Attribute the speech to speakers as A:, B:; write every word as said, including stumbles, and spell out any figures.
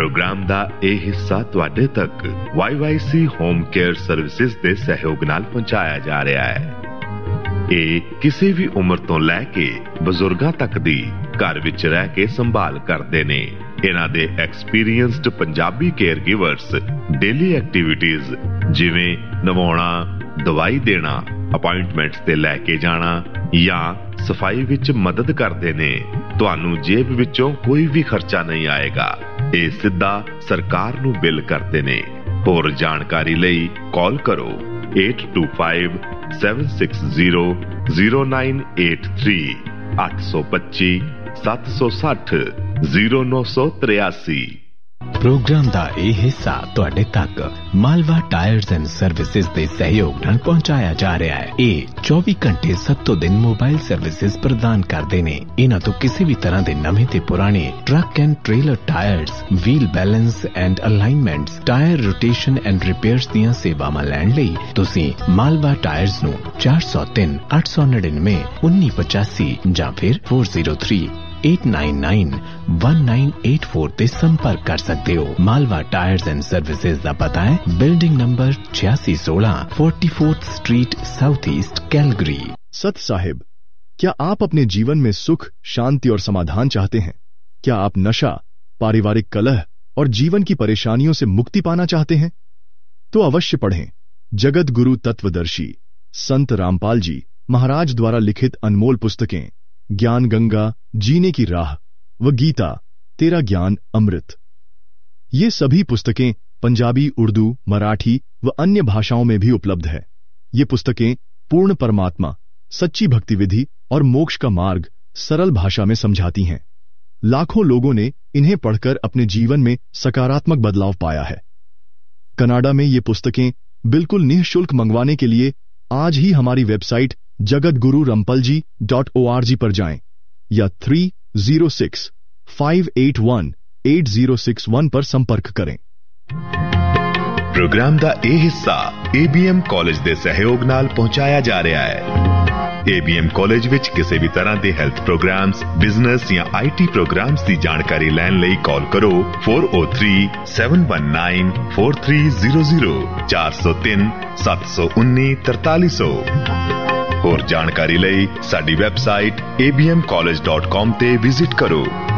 A: Programme दा ए हिस्सा तुहाडे तक Y Y C home care services दे सहयोग नाल पहुंचाया जा रहा है। ये किसी भी उम्र तो लैके बजुर्गां तक दी घर विच रह के संभाल करदे ने। इन्हां दे experienced Punjabi care givers daily activities जिवें नवाउणा, दवाई देना, अपॉइंटमेंट्स ते लैके जाना या सफाई विच मदद करदे ने। तुहानू जेब विचों कोई भी खर्चा नहीं आएगा। ये सीधा सरकार नू बिल करते ने। होर जानकारी लई कॉल करो eight to five seven six zero zero nine eight three अठ सौ पच्ची सत्त सौ सठ जीरो नौ सौ तिरासी।
B: प्रोग्राम दा ਇਹ ਹਿੱਸਾ ਤੁਹਾਡੇ ਤੱਕ ਮਾਲਵਾ ਟਾਇਰਸ ਐਂਡ ਸਰਵਿਸਿਜ਼ ਦੇ ਸਹਿਯੋਗ ਨਾਲ ਪਹੁੰਚਾਇਆ ਜਾ ਰਿਹਾ ਹੈ। ਇਹ ਚੌਵੀ ਘੰਟੇ ਸੱਤੋਂ ਦਿਨ ਮੋਬਾਈਲ ਸਰਵਿਸਿਜ਼ ਪ੍ਰਦਾਨ ਕਰਦੇ ਨੇ। ਇਹਨਾਂ ਤੋਂ ਕਿਸੇ ਵੀ ਤਰ੍ਹਾਂ ਦੇ ਨਵੇਂ ਤੇ ਪੁਰਾਣੇ truck and trailer tyres, wheel balance and ਅਲਾਈਨਮੈਂਟਸ, tyre rotation and repairs ਦੀਆਂ ਸੇਵਾਵਾਂ ਲੈਣ ਲਈ ਤੁਸੀਂ ਮਾਲਵਾ ਟਾਇਰਸ ਨੂੰ ਚਾਰ ਸੌ ਤਿੰਨ ਅੱਠ ਸੌ ਨੜਿਨਵੇਂ ਉੱਨੀ ਪਚਾਸੀ ਜਾਂ ਫਿਰ ਚਾਰ ਸੌ ਤਿੰਨ eight nine nine one nine eight four ते संपर्क कर सकते हो। मालवा टायर्स एंड सर्विसेज का पता है बिल्डिंग नंबर छियासी सोलह forty fourth street south east Calgary.
C: सत साहिब, क्या आप अपने जीवन में सुख, शांति और समाधान चाहते हैं? क्या आप नशा, पारिवारिक कलह और जीवन की परेशानियों से मुक्ति पाना चाहते हैं? तो अवश्य पढ़ें जगत गुरु तत्वदर्शी संत रामपाल जी महाराज द्वारा लिखित अनमोल पुस्तकें ज्ञान गंगा, जीने की राह व गीता, तेरा ज्ञान अमृत। ये सभी पुस्तकें पंजाबी, उर्दू, मराठी व अन्य भाषाओं में भी उपलब्ध है। ये पुस्तकें पूर्ण परमात्मा, सच्ची भक्ति विधि और मोक्ष का मार्ग सरल भाषा में समझाती हैं। लाखों लोगों ने इन्हें पढ़कर अपने जीवन में सकारात्मक बदलाव पाया है। कनाडा में ये पुस्तकें बिल्कुल निःशुल्क मंगवाने के लिए आज ही हमारी वेबसाइट जगत गुरु रंपल जी डॉट ओ आर जी पर जाएं या three zero six five eight one eight zero six one पर संपर्क करें।
A: प्रोग्राम दा ए हिस्सा ए बी एम कॉलेज दे सहयोग नाल पहुंचाया जा रहा है। ए बी एम कॉलेज विच किसी भी तरह के हैल्थ प्रोग्राम्स, बिजनेस या आई टी प्रोग्राम्स की जानकारी लैन लई कॉल करो four O three seven one nine four three zero zero चार सौ तीन सत्त सौ उन्नी तरताली सौ। होर जानकारी लई साडी website A B M college dot com ते विजिट करो।